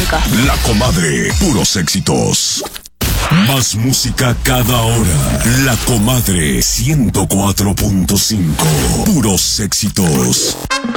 música. La Comadre, puros éxitos. Más música cada hora. La Comadre 104.5. Puros éxitos.